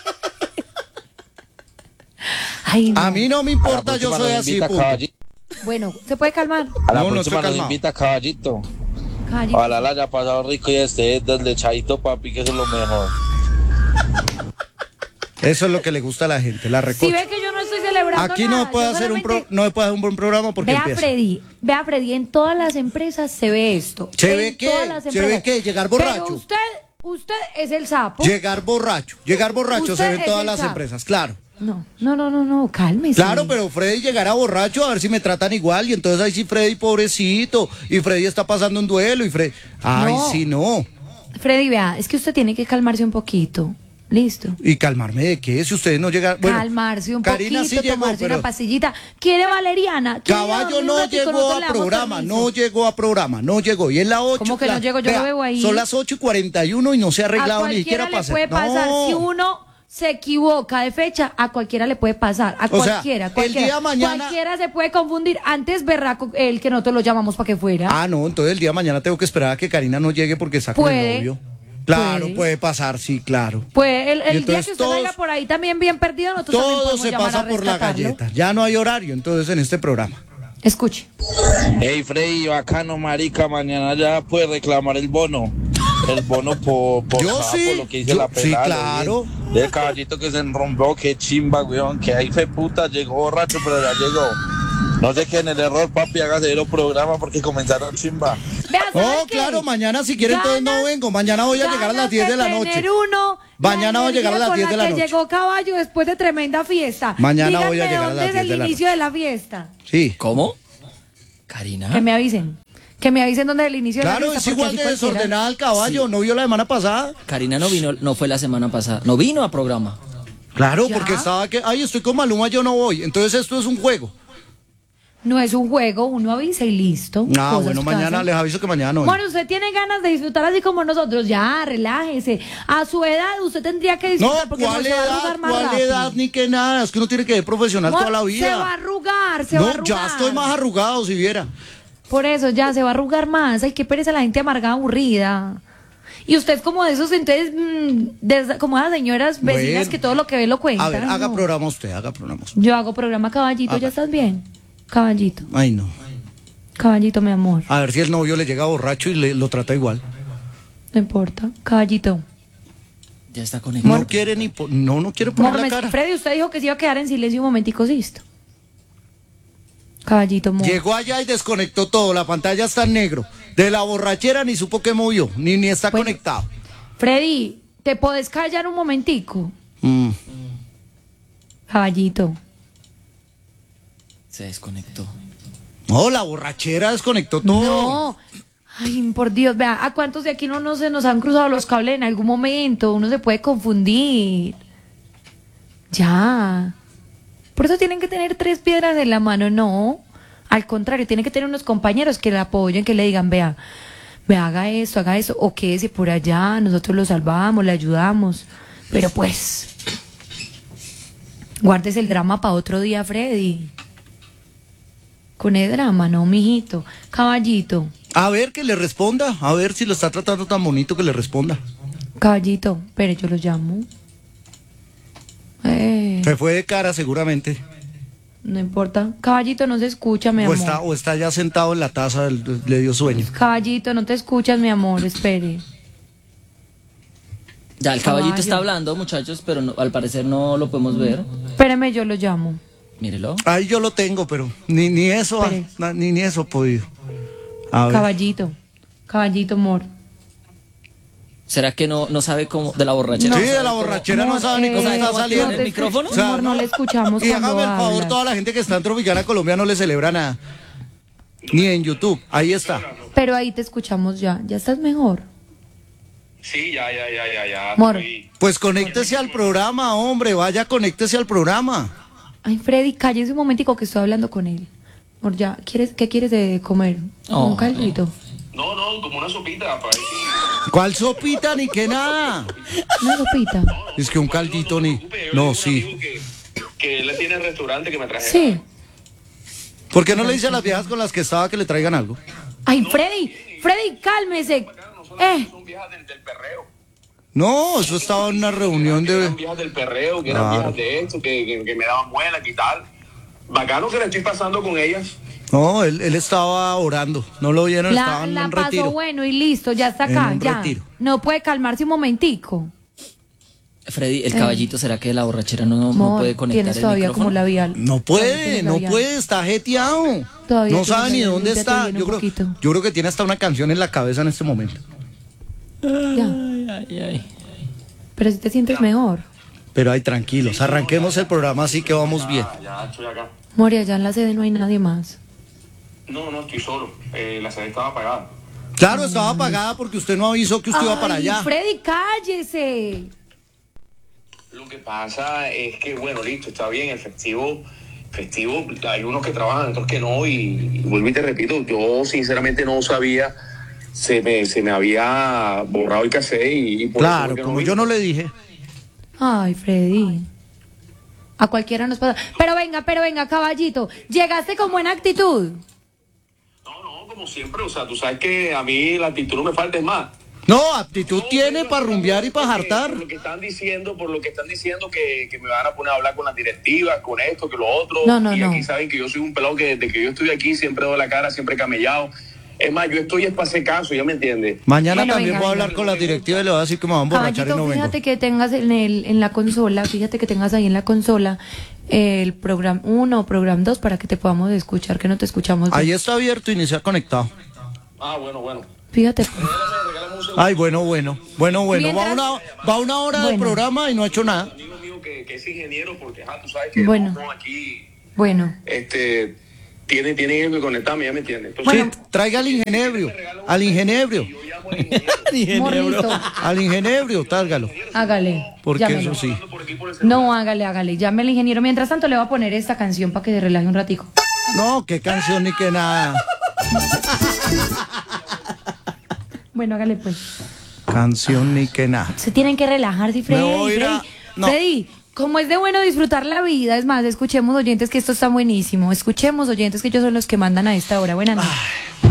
Ay, no. A mí no me importa, yo soy así, punto. Bueno, ¿se puede calmar? A la No, no próxima estoy nos calmado. invita Caballito. Caballito. Ojalá la haya pasado rico y esté deslechadito, papi, que eso es lo mejor. Eso es lo que le gusta a la gente, la Si recocha. ve que yo no estoy celebrando Aquí nada, no puede yo hacer un pro- solamente- no puede hacer un buen programa porque Vea empieza. Freddy, vea Freddy, en todas las empresas se ve esto. ¿Se En ve qué? todas las ¿Se empresas. ve qué? Llegar borracho. Pero usted, usted es el sapo. Llegar borracho, llegar borracho Usted se ve en es todas el las sapo. empresas, claro. No, no, no, no, no, cálmese. Claro, pero Freddy llegará borracho a ver si me tratan igual y entonces ahí sí Freddy pobrecito y Freddy está pasando un duelo y Freddy, ay No. sí no. Freddy, vea, es que usted tiene que calmarse un poquito. Listo. Y calmarme de qué si ustedes no llegan, bueno, calmarse un Karina poquito, sí llegó, tomarse pero una pastillita. ¿Quiere valeriana? ¿Quiere Caballo dormir un no ratico? llegó Nosotros a le damos programa, permiso. no llegó a programa, no llegó. Y es la ocho. ¿Cómo que no la- llegó? Yo lo vea, veo ahí. Son las ocho y cuarenta y uno y no se ha A arreglado ni cualquiera siquiera le para puede pasar. No. Si uno se equivoca de fecha, a cualquiera le puede pasar. A O sea, cualquiera, el cualquiera. día mañana- Cualquiera se puede confundir. Antes berraco el que nosotros lo llamamos para que fuera. Ah, no, entonces el día de mañana tengo que esperar a que Karina no llegue porque está con el Puede. novio. Claro, Puede. puede pasar, sí, claro. Pues el, Y el día entonces que usted todos- salga por ahí también bien perdido, nosotros también Todo podemos se llamar pasa a por la rescatarlo. galleta. Ya no hay horario, entonces, en este programa. Escuche. Hey Freddy, bacano, marica, mañana ya puede reclamar el bono. El bono por, por, Yo ah, sí, por lo que dice yo- la sí, pelada. claro. bien. Del caballito que se enrompió, qué chimba, weón. Que ahí fue puta, llegó borracho, pero ya llegó. No sé qué en el error, papi, hágase los programas porque comenzaron chimba. Oh, claro, mañana si quieren entonces no vengo. Mañana voy a llegar a las diez de la noche. Tener uno, Mañana voy a llegar a las diez de la que noche. llegó Caballo después de tremenda fiesta. Mañana voy a Díganme llegar a dónde las es diez el de la inicio de la fiesta. Sí. ¿Cómo? Karina. Que me avisen. Que me avisen dónde es el inicio de Claro, la fiesta. es igual porque de así cualquiera- desordenada el caballo. ¿No vio la semana pasada? Karina no vino, no fue la semana pasada. No vino a programa. Claro, ¿Ya? porque estaba que, ay, estoy con Maluma, yo no voy. Entonces esto es un juego. No es un juego, uno avisa y listo. Ah, Cosas bueno, que mañana hacen. les aviso que mañana no. voy. Bueno, usted tiene ganas de disfrutar así como nosotros. Ya, relájese. A su edad usted tendría que No, disfrutar porque no ¿cuál se va a edad? arrugar más ¿Cuál rápido. edad ni qué nada? Es que uno tiene que ser profesional Mo- toda la Se va a vida. arrugar, se No, va a arrugar. ya estoy más arrugado, si viera. Por eso ya se va a arrugar más. Ay, qué pereza la gente amargada, aburrida. Y usted es como de esos, entonces, mm, de esa- como esas señoras vecinas Bueno. que todo lo que ve lo cuentan. A ver, haga ¿no? programa usted, haga programa usted. Yo hago programa Caballito, Haga. ¿ya estás bien? Caballito, Ay, no. Caballito, mi amor. A ver si el novio le llega borracho y le, lo trata igual. No importa. Caballito. Ya está conectado. No quiere ni... po- no, no quiere poner Amor, la me- cara. Freddy, usted dijo que se iba a quedar en silencio un momentico, listo. Caballito, amor. Llegó allá y desconectó todo. La pantalla está en negro. De la borrachera ni supo que movió. Ni, ni está Bueno. conectado. Freddy, ¿te podés callar un momentico? Mm. Caballito. Se desconectó. No, la borrachera desconectó todo. No. Ay, por Dios, vea, ¿a cuántos de aquí no, no se nos han cruzado los cables en algún momento? Uno se puede confundir. Ya. Por eso tienen que tener tres piedras en la mano, no. Al contrario, tienen que tener unos compañeros que le apoyen, que le digan, vea, vea, haga esto, haga eso, o quédese por allá, nosotros lo salvamos, le ayudamos. Pero pues, guárdese el drama para otro día, Freddy. Con el drama, no, mijito. Caballito, A ver que le responda. A ver si lo está tratando tan bonito que le responda. caballito, pero yo lo llamo. Eh, Se fue de cara seguramente. no importa. Caballito, no se escucha, mi O amor. está, o está ya sentado en la taza, del- le dio sueño. Caballito, no te escuchas, mi amor, espere. Ya, el caballito Caballo. está hablando, muchachos, pero no- al parecer no lo podemos ver. Espéreme, yo lo llamo. Mírelo. Ahí yo lo tengo, pero ni, ni eso, ha- Espere. na- ni, ni eso he podido. A ver. Caballito, caballito, amor. ¿Será que no, no sabe cómo de la borrachera? Sí, No de sabe la cómo- borrachera no Amor, sabe ni cómo eh, está no saliendo. tiene el micrófono. O sea, Amor, no le escuchamos Y cuando hágame el favor, habla. toda la gente que está en Tropicana Colombia no le celebra nada. Ni en YouTube. Ahí está. Pero ahí te escuchamos ya. ¿Ya estás mejor? Sí, ya, ya, ya, ya, ya. Amor. estoy- Pues conéctese al programa, hombre. Vaya, conéctese al programa. Ay, Freddy, cállese un momentico que estoy hablando con él. Amor, ya, ¿quieres, ¿qué quieres de comer? Oh. Un caldito. No, no, como una sopita, para ver si- ¿Cuál sopita ni qué nada? Una sopita. Es que un caldito ni... No, sí. que, que él tiene el restaurante que me traje. Sí. ¿Por qué no le dice a las viejas con las que estaba que le traigan algo? Ay, Freddy, Freddy, cálmese. Eh, Son viejas del, del perreo. No, eso estaba en una reunión Que eran de... viejas del perreo, que eran Claro. viejas de esto, que, que, que me daban muela y tal. Bacano que la estoy pasando con ellas. No, él, él estaba orando. No lo vieron, la estaban la en pasó retiro. bueno y listo, ya está En acá, un ya. retiro. No puede calmarse un momentico. Freddy, el Eh. caballito, ¿será que la borrachera no, no Amor, puede conectar tienes el todavía micrófono? como labial. No Todavía puede, tienes no labial. puede, está jeteado. Todavía No sabe tienes ni labial, dónde ya te está. viene Yo un creo, poquito. yo creo que tiene hasta una canción en la cabeza en este momento. Ya. Ay, ay. Pero si te sientes mejor. Pero ahí tranquilos, arranquemos el programa así que vamos bien. Ya estoy acá. Moria, allá en la sede no hay nadie más. No, no, estoy solo. Eh, la sede estaba apagada. Claro, estaba apagada porque usted no avisó que usted iba para Ay, allá. Freddy, cállese. Lo que pasa es que, bueno, listo, está bien, el festivo, festivo, hay unos que trabajan, otros que no, y, y vuelvo y te repito, yo sinceramente no sabía, se me, se me había borrado el cassette y, y por eso Claro, fue que como vine. yo no le dije. Ay, Freddy. A cualquiera nos pasa. Pero venga, pero venga, caballito. Llegaste con buena actitud. No, no, como siempre, o sea, tú sabes que a mí la actitud no me falta, es más, No, aptitud tiene para rumbear y para jartar. Por lo que están diciendo, por lo que están diciendo que, que me van a poner a hablar con las directivas, con esto, que lo otro. No, no, y no. aquí saben que yo soy un pelado que desde que yo estoy aquí siempre doy la cara, siempre he camellado. Es más, yo estoy es para hacer caso, ¿ya me entiendes? Mañana Bueno, también venga, voy a venga. hablar con la directiva y le voy a decir que me van a emborrachar y Caballito, no vengo. fíjate que tengas en, el, en la consola, fíjate que tengas ahí en la consola el programa uno o programa dos para que te podamos escuchar, que no te escuchamos bien. Ahí está abierto, iniciar conectado. Ah, bueno, bueno. Fíjate. Ay, bueno, bueno, bueno, bueno. Va Mientras- una, va una hora de Bueno. programa y no ha hecho nada. Amigo mío que, que es ingeniero, porque ajá, tú sabes que Bueno. no, aquí Bueno. este, tiene, tiene que conectarme, ¿ya me entiendes? Entonces, Sí, traiga al ingenebrio, al ingenebrio, Morrito, al ingenebrio, tárgalo. hágale. Porque llámelo. eso sí. No, hágale, hágale. Llame al ingeniero. Mientras tanto, le voy a poner esta canción para que se relaje un ratico. No, qué canción ni qué nada. Bueno, hágale pues. Canción ni qué nada. Se tienen que relajar, sí, Freddy. Me voy a ir a- Freddy, no. Freddy, como es de bueno disfrutar la vida, es más, escuchemos oyentes que esto está buenísimo. Escuchemos oyentes que ellos son los que mandan a esta hora. Buenas noches.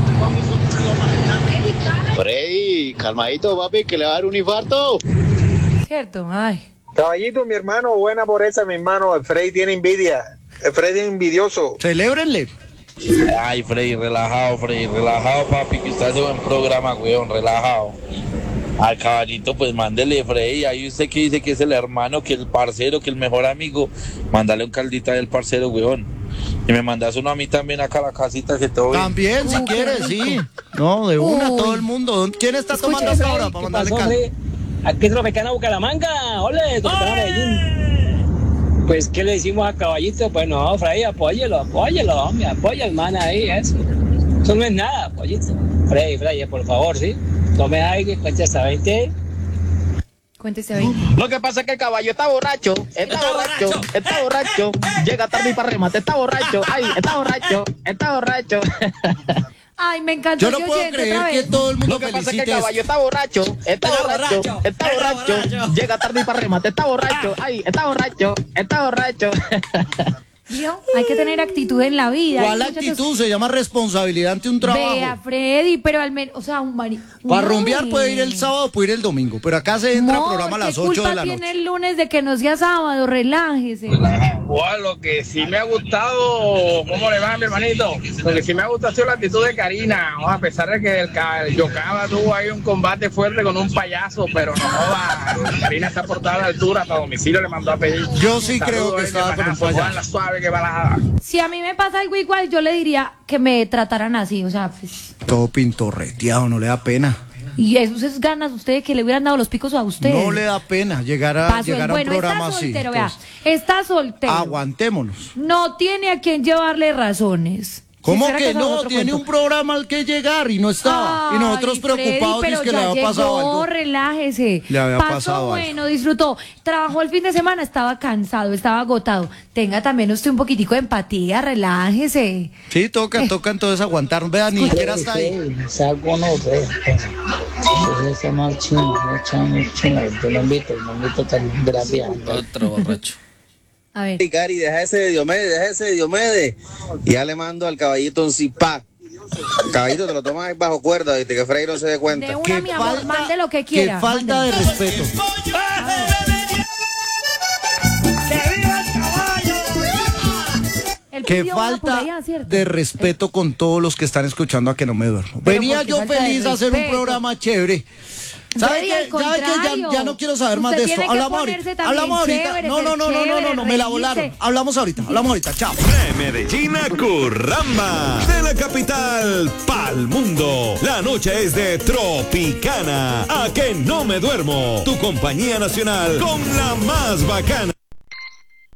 Freddy, calmadito, papi, que le va a dar un infarto. ¿Cierto? Ay. Caballito, mi hermano, buena por esa, mi hermano. El Freddy tiene envidia. El Freddy es envidioso. Celébrenle. Ay, Freddy, relajado, Freddy, relajado, papi, que usted hace buen programa, weón, relajado. Al caballito, pues mándele, Freddy, ahí usted que dice que es el hermano, que el parcero, que el mejor amigo, mándale un caldita del parcero, weón. Y me mandas uno a mí también acá a la casita, que todo bien. También, si Uy, qué quieres, rico. sí. No, de una, Uy. todo el mundo. ¿Quién está Escucha, tomando esta Freddy, hora ¿qué para mandarle pasó, cal? Freddy? Aquí es Tropicana Bucaramanga, ole, Tropicana Medellín. Pues, ¿qué le decimos a Caballito? Pues no, Freddy, apóyelo, apóyelo, hombre, apoya al man ahí, eso. Eso no es nada, Caballito. Freddy, Freddy, por favor, ¿sí? Tome aire, cuente hasta veinte. Cuéntese veinte. Lo que pasa es que el caballo está borracho, está, borracho, está borracho, llega tarde y para remate, está borracho, ay, está borracho, está borracho. Ay, me encantó. Yo no ese puedo oyente creer otra que vez. todo el mundo Lo que pasa es que felicite el esto. caballo está borracho, está borracho, está borracho, llega tarde y para remate, está borracho, ay, está borracho, está borracho. ¿Vio? Hay que tener actitud en la vida. ¿Cuál Muchachos, actitud? Se llama responsabilidad ante un trabajo. Vea, Freddy, pero al menos, o sea, un mari... Para Uy. rumbear puede ir el sábado, puede ir el domingo, pero acá se entra Amor, programa a las ¿qué ocho de culpa la tiene noche. el lunes de que no sea sábado? Relájese. Bueno, lo que sí me ha gustado, ¿cómo le va, mi hermanito? Lo que sí me ha gustado ha sido la actitud de Karina, ¿no? A pesar de que el, ca- el Yocaba tuvo ahí un combate fuerte con un payaso, pero no joda, Karina está portada a la altura, hasta domicilio le mandó a pedir. Yo sí Saludos creo que ahí, estaba mi con un hermanazo, payaso. Juan La Suave, que balada. Si a mí me pasa algo igual, yo le diría que me trataran así, o sea, pues... Todo pintorreteado, no le da pena. Y eso es ganas usted que le hubieran dado los picos a usted. No le da pena llegar a, Paso, llegar a un bueno, programa está así. soltero, vea, Entonces, está soltero. aguantémonos. No tiene a quien llevarle razones. ¿Cómo Si será que eso es no? otro Tiene cuento. un programa al que llegar y no estaba. y nosotros Ay, Freddy, preocupados pero es que le ya había pasado llegó, algo. relájese. Le había Pasó pasado algo. bueno, disfrutó. Trabajó el fin de semana, estaba cansado, estaba agotado. Tenga también usted un poquitico de empatía, relájese. Sí, toca, toca entonces aguantar. Vea, ni siquiera está ahí. Saco no, ve. Entonces ese mal chino, el chino, chino, yo lo invito, lo invito también de la vía. Otro borracho. A ver. Cari, deja ese de Diomedes, deja ese de Diomedes. Y ya le mando al caballito un zipá. Caballito, te lo tomas ahí bajo cuerda, ¿viste? Que Frey no se dé cuenta. De una, mi amor, mande lo que Qué quiera. falta de mándelo. respeto. Él Qué pidió una por falta allá, ¿cierto? de respeto con todos los que están escuchando a Que No Me Duermo. Venía ¿por qué yo falta de feliz a hacer un respeto? programa chévere. ¿Sabe Freddy, qué? al ¿Sabe qué? Ya, contrario. ya no quiero saber más Usted de esto. tiene que Hablamos ahorita. ponerse también Hablamos ahorita. chévere, No, no, no, no, no, no, chévere, no, me la volaron. reírse. Hablamos ahorita, hablamos ahorita. Chao. De Medellín a Curramba, de la capital pa'l mundo. La noche es de Tropicana. A Que No Me Duermo, tu compañía nacional con la más bacana.